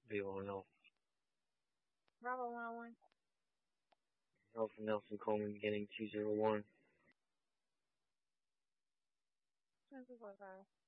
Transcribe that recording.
We all know. Bravo 101. Nelson Nelson Coleman getting 201. 245.